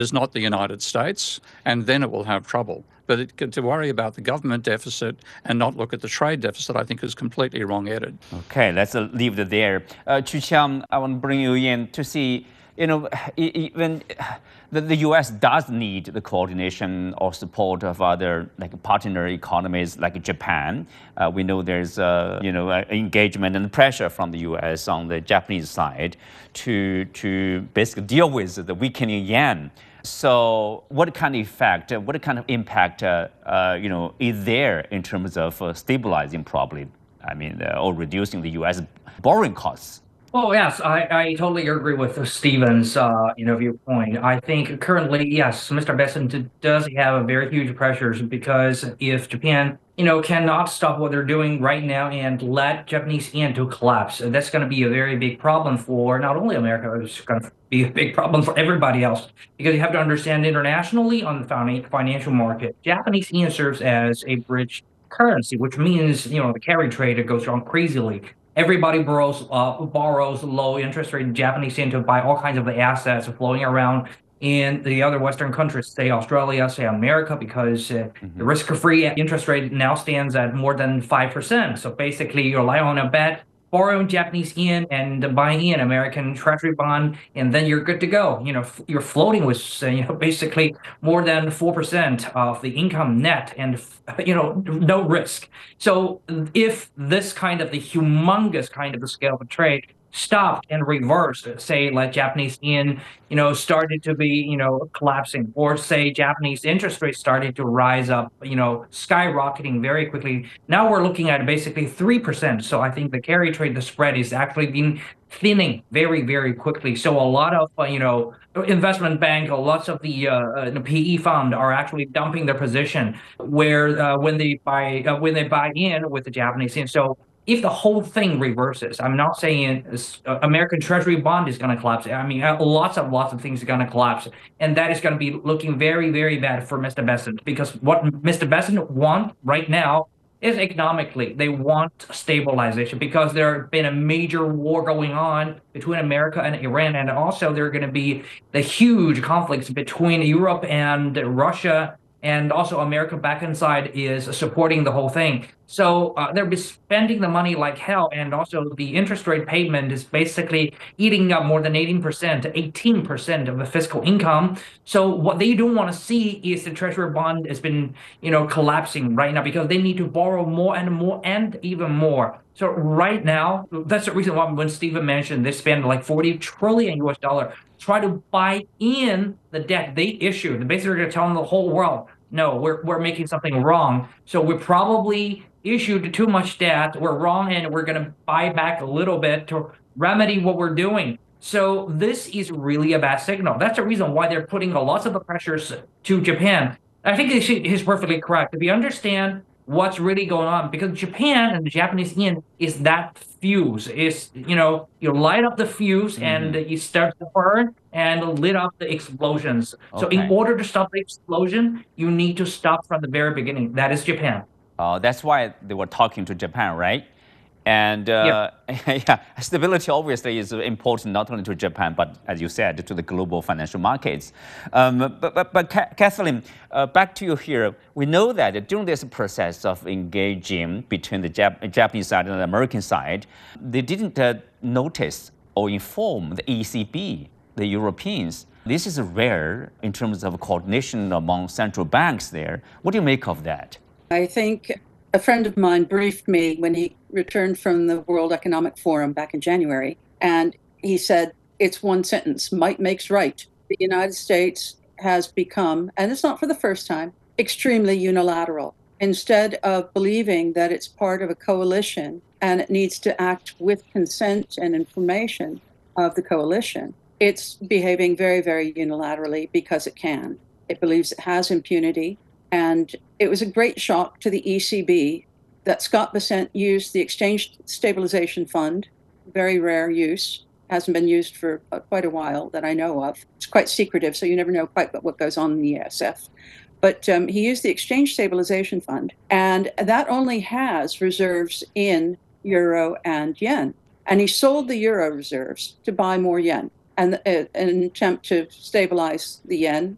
is not the United States, and then it will have trouble. But to worry about the government deficit and not look at the trade deficit, I think, is completely wrong-headed. Okay, let's leave it there. Chu Qiang, I want to bring you in to see, even the U.S. does need the coordination or support of other partner economies like Japan. We know there's engagement and pressure from the U.S. on the Japanese side to basically deal with the weakening yen. So, what kind of effect, what kind of impact, is there in terms of stabilizing probably? Or reducing the U.S. borrowing costs? Oh, yes, I totally agree with Stephen's viewpoint. I think currently, yes, Mr. Bessent does have very huge pressures because if Japan, cannot stop what they're doing right now and let Japanese yen to collapse, that's going to be a very big problem for not only America, it's going to be a big problem for everybody else. Because you have to understand internationally on the financial market, Japanese yen serves as a bridge currency, which means the carry trade goes on crazily. Everybody borrows low interest rate Japanese yen to buy all kinds of the assets flowing around in the other Western countries, say Australia, say America, because the risk-free interest rate now stands at more than 5%. So basically, you rely on a bet, borrowing Japanese yen and buying in American Treasury bond, and then you're good to go. You're floating with basically more than 4% of the income net, and no risk. So if this kind of the humongous kind of the scale of trade stopped and reversed, say like Japanese yen, started to be, collapsing, or say Japanese interest rates started to rise up, skyrocketing very quickly. Now we're looking at basically 3%. So I think the carry trade, the spread is actually being thinning very, very quickly. So a lot of, investment bank, lots of the PE fund are actually dumping their position where when they buy in with the Japanese yen. So if the whole thing reverses, I'm not saying American Treasury bond is going to collapse. I mean, lots of things are going to collapse, and that is going to be looking very, very bad for Mr. Bessent, because what Mr. Bessent wants right now is economically, they want stabilization, because there has been a major war going on between America and Iran, and also there are going to be the huge conflicts between Europe and Russia. And also America back inside is supporting the whole thing. So they'll be spending the money like hell. And also the interest rate payment is basically eating up more than 18% of the fiscal income. So what they don't want to see is the Treasury bond has been, collapsing right now, because they need to borrow more and more and even more. So right now, that's the reason why when Stephen mentioned they spend like 40 trillion US dollar try to buy in the debt they issued. Basically, they're telling the whole world, no, we're making something wrong. So we probably issued too much debt. We're wrong, and we're going to buy back a little bit to remedy what we're doing. So this is really a bad signal. That's the reason why they're putting lots of the pressures to Japan. I think he's perfectly correct. If you understand what's really going on, because Japan and the Japanese yen is that fuse. Is you light up the fuse and you start to burn and lit up the explosions. So in order to stop the explosion, you need to stop from the very beginning. That is Japan. That's why they were talking to Japan, right? And stability obviously is important not only to Japan, but as you said, to the global financial markets. But Kathleen, back to you here. We know that during this process of engaging between the Japanese side and the American side, they didn't notice or inform the ECB, the Europeans. This is rare in terms of coordination among central banks there. What do you make of that? I think a friend of mine briefed me when he returned from the World Economic Forum back in January, and he said, it's one sentence, might makes right. The United States has become, and it's not for the first time, extremely unilateral. Instead of believing that it's part of a coalition and it needs to act with consent and information of the coalition, it's behaving very, very unilaterally because it can. It believes it has impunity. And it was a great shock to the ECB that Scott Bessent used the Exchange Stabilization Fund, very rare use, hasn't been used for quite a while that I know of. It's quite secretive, so you never know quite what goes on in the ESF. But he used the Exchange Stabilization Fund, and that only has reserves in euro and yen. And he sold the euro reserves to buy more yen, and in an attempt to stabilize the yen